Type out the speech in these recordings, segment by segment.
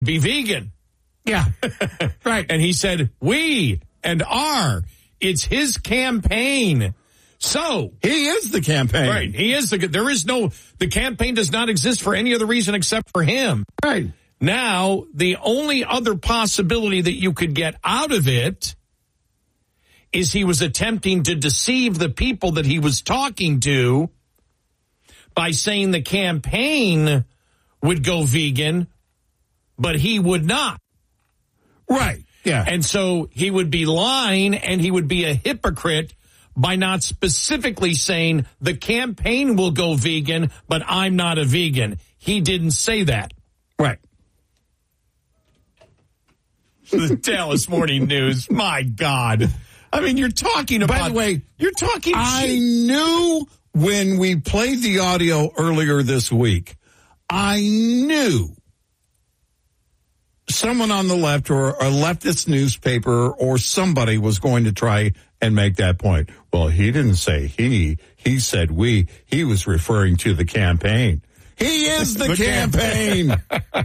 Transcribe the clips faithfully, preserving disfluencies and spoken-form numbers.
be vegan. Yeah, right. And he said, we and are. It's his campaign. So he is the campaign. Right. He is the, there is no, the campaign does not exist for any other reason except for him. Right. Now, the only other possibility that you could get out of it is he was attempting to deceive the people that he was talking to by saying the campaign would go vegan, but he would not. Right. Yeah. And so he would be lying and he would be a hypocrite by not specifically saying the campaign will go vegan, but I'm not a vegan. He didn't say that. Right. The Dallas Morning News. My God. I mean, you're talking about... By the way, you're talking... I knew when we played the audio earlier this week, I knew someone on the left or a leftist newspaper or somebody was going to try and make that point. Well, he didn't say he. He said we. He was referring to the campaign. He is the, the campaign.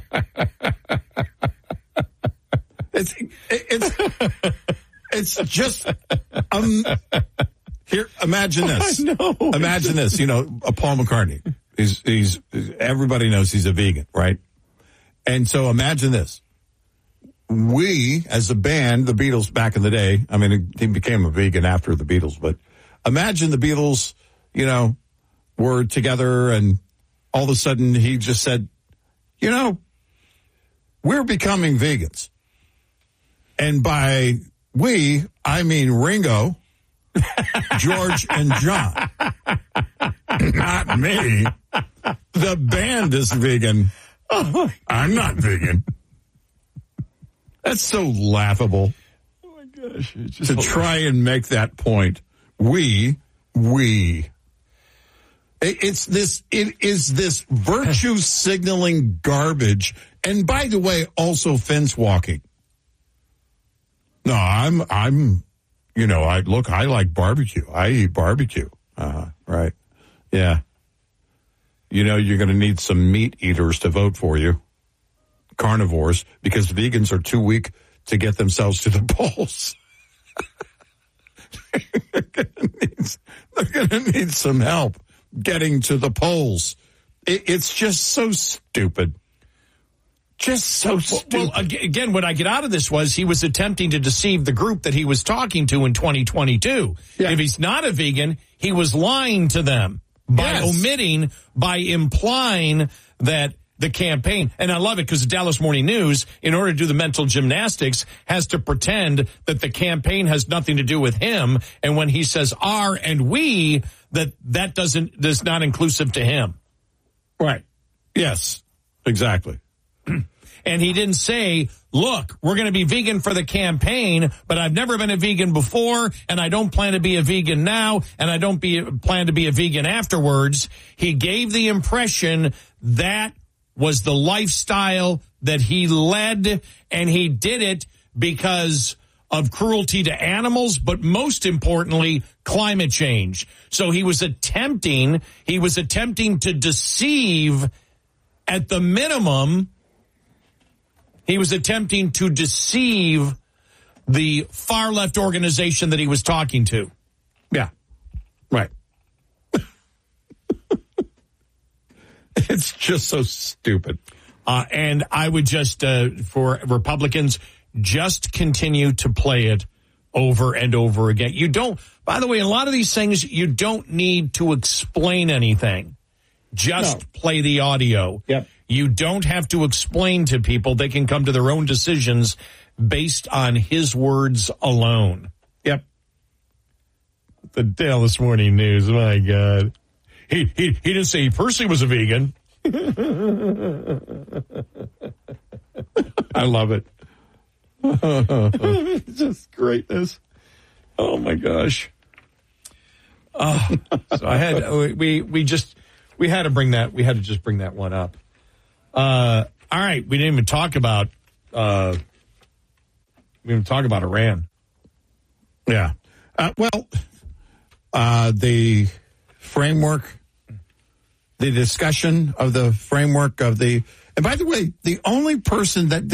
it's, it's, it's just, um, here, imagine this. I know. Imagine this, you know, uh, Paul McCartney. He's, he's, everybody knows he's a vegan, right? And so imagine this. We, as a band, the Beatles back in the day, I mean, he became a vegan after the Beatles, but imagine the Beatles, you know, were together and all of a sudden he just said, you know, we're becoming vegans. And by we, I mean Ringo, George, and John. Not me. The band is vegan. Oh, I'm not vegan. That's so laughable. Oh, my gosh. It's just to try and make that point. We, we. It's this, it is this virtue signaling garbage. And by the way, also fence walking. No, I'm, I'm, you know, I look, I like barbecue. I eat barbecue. Uh, right. Yeah. You know, you're going to need some meat eaters to vote for you. Carnivores, because vegans are too weak to get themselves to the polls. They're going to need some help getting to the polls. It, it's just so stupid. Just so stupid. Well, well, again, what I get out of this was he was attempting to deceive the group that he was talking to in twenty twenty-two. Yeah. If he's not a vegan, he was lying to them by yes. omitting, by implying that the campaign, and I love it because the Dallas Morning News, in order to do the mental gymnastics, has to pretend that the campaign has nothing to do with him. And when he says "our" and "we," that that doesn't, that's not inclusive to him. Right. Yes, exactly. And he didn't say, look, we're going to be vegan for the campaign, but I've never been a vegan before, and I don't plan to be a vegan now, and I don't be, plan to be a vegan afterwards. He gave the impression that was the lifestyle that he led, and he did it because of cruelty to animals, but most importantly, climate change. So he was attempting, he was attempting to deceive, at the minimum, he was attempting to deceive the far left organization that he was talking to. Yeah, right. It's just so stupid. Uh, and I would just, uh, for Republicans, just continue to play it over and over again. You don't, by the way, a lot of these things, you don't need to explain anything. Just no. play the audio. Yep. You don't have to explain to people. They can come to their own decisions based on his words alone. Yep. The Dallas Morning News, my God. He, he, he didn't say he personally was a vegan. I love it. Just greatness. Oh, my gosh. Uh, so I had, we, we just, we had to bring that, we had to just bring that one up. Uh, all right. We didn't even talk about, uh, we didn't even talk about Iran. Yeah. Uh, well, uh, the framework, the discussion of the framework of the, And by the way, the only person that